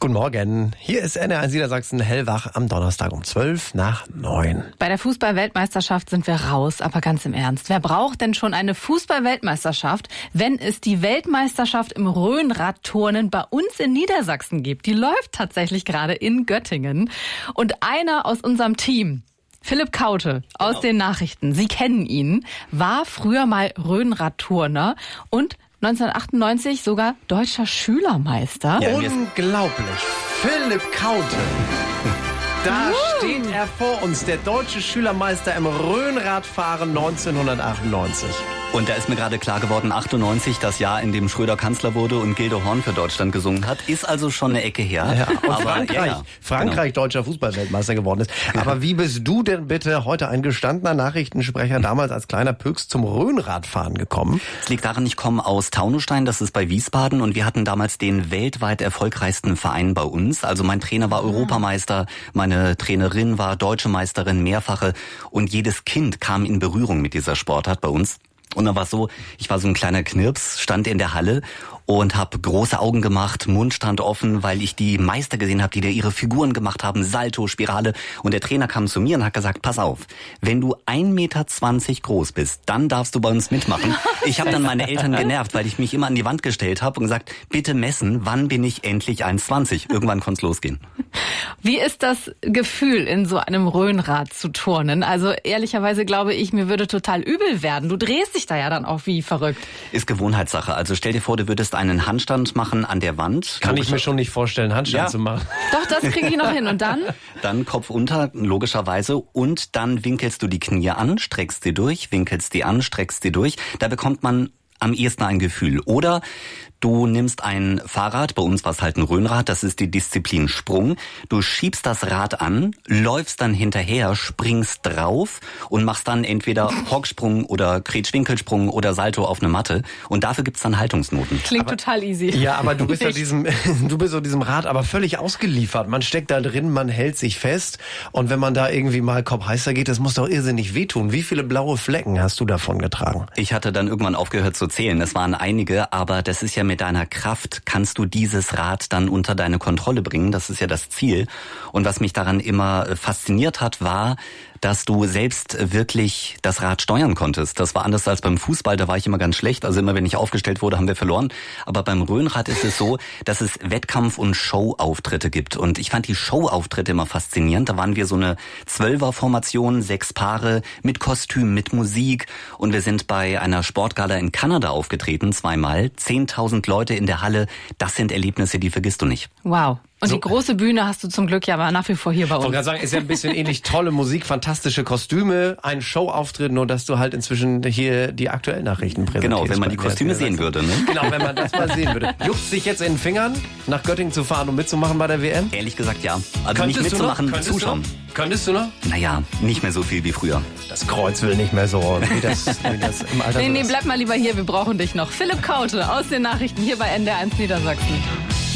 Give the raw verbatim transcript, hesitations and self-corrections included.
Guten Morgen, hier ist N R eins Niedersachsen hellwach am Donnerstag um zwölf nach neun. Bei der Fußball-Weltmeisterschaft sind wir raus, aber ganz im Ernst. Wer braucht denn schon eine Fußball-Weltmeisterschaft, wenn es die Weltmeisterschaft im Rhönradturnen bei uns in Niedersachsen gibt? Die läuft tatsächlich gerade in Göttingen. Und einer aus unserem Team, Philipp Kaute aus genau. den Nachrichten, Sie kennen ihn, war früher mal Rhönradturner und neunzehnhundertachtundneunzig sogar deutscher Schülermeister. Ja, unglaublich. Philipp Kaute. Da uh. steht er vor uns, der deutsche Schülermeister im Rhönradfahren neunzehnhundertachtundneunzig. Und da ist mir gerade klar geworden, achtundneunzig, das Jahr, in dem Schröder Kanzler wurde und Gildo Horn für Deutschland gesungen hat, ist also schon eine Ecke her. Ja, und aber, Frankreich, ja, ja. Frankreich genau. deutscher Fußballweltmeister geworden ist. Aber wie bist du denn bitte heute ein gestandener Nachrichtensprecher damals als kleiner Püchs zum Rhönradfahren gekommen? Es liegt daran, ich komme aus Taunusstein, das ist bei Wiesbaden, und wir hatten damals den weltweit erfolgreichsten Verein bei uns. Also mein Trainer war Europameister, meine Trainerin war deutsche Meisterin, mehrfache, und jedes Kind kam in Berührung mit dieser Sportart bei uns. Und dann war es so, ich war so ein kleiner Knirps, stand in der Halle und habe große Augen gemacht, Mund stand offen, weil ich die Meister gesehen habe, die da ihre Figuren gemacht haben, Salto, Spirale. Und der Trainer kam zu mir und hat gesagt, pass auf, wenn du ein Meter zwanzig groß bist, dann darfst du bei uns mitmachen. Ich habe dann meine Eltern genervt, weil ich mich immer an die Wand gestellt habe und gesagt, bitte messen, wann bin ich endlich eins Komma zwanzig? Irgendwann konnte es losgehen. Wie ist das Gefühl, in so einem Rhönrad zu turnen? Also ehrlicherweise glaube ich, mir würde total übel werden. Du drehst dich da ja dann auch wie verrückt. Ist Gewohnheitssache. Also stell dir vor, du würdest einen Handstand machen an der Wand. Kann ich mir schon nicht vorstellen, Handstand ja. zu machen. Doch, das kriege ich noch hin. Und dann? Dann Kopf unter, logischerweise. Und dann winkelst du die Knie an, streckst sie durch, winkelst die an, streckst sie durch. Da bekommt man am ehesten ein Gefühl. Oder du nimmst ein Fahrrad, bei uns war es halt ein Rhönrad, das ist die Disziplin Sprung. Du schiebst das Rad an, läufst dann hinterher, springst drauf und machst dann entweder Hocksprung oder Kretschwinkelsprung oder Salto auf eine Matte. Und dafür gibt's dann Haltungsnoten. Klingt aber, total easy. Ja, aber du bist ja diesem, du bist so diesem Rad aber völlig ausgeliefert. Man steckt da drin, man hält sich fest. Und wenn man da irgendwie mal Kopf heißer geht, das muss doch irrsinnig wehtun. Wie viele blaue Flecken hast du davon getragen? Ich hatte dann irgendwann aufgehört zu zählen. Es waren einige, aber das ist ja mit deiner Kraft, kannst du dieses Rad dann unter deine Kontrolle bringen. Das ist ja das Ziel. Und was mich daran immer fasziniert hat, war, dass du selbst wirklich das Rad steuern konntest. Das war anders als beim Fußball, da war ich immer ganz schlecht. Also immer, wenn ich aufgestellt wurde, haben wir verloren. Aber beim Rhönrad ist es so, dass es Wettkampf- und Showauftritte gibt. Und ich fand die Showauftritte immer faszinierend. Da waren wir so eine Zwölfer-Formation, sechs Paare mit Kostüm, mit Musik. Und wir sind bei einer Sportgala in Kanada aufgetreten, zweimal. Zehntausend Leute in der Halle. Das sind Erlebnisse, die vergisst du nicht. Wow. Und So. die große Bühne hast du zum Glück ja aber nach wie vor hier bei uns. Ich wollte gerade sagen, ist ja ein bisschen ähnlich, tolle Musik, fantastische Kostüme, ein Showauftritt, nur dass du halt inzwischen hier die aktuellen Nachrichten präsentierst. Genau, wenn man die Kostüme sehen würde. Ne? Genau, wenn man das mal sehen würde. Juckt's dich jetzt in den Fingern, nach Göttingen zu fahren und mitzumachen bei der W M? Ehrlich gesagt, ja. Also Könntest nicht mitzumachen, du noch? zuschauen. Du noch? Könntest du noch? Naja, nicht mehr so viel wie früher. Das Kreuz will nicht mehr so, wie das, wie das im Alter Nee, so nee, ist. bleib mal lieber hier, wir brauchen dich noch. Philipp Kaute aus den Nachrichten hier bei N D R eins Niedersachsen.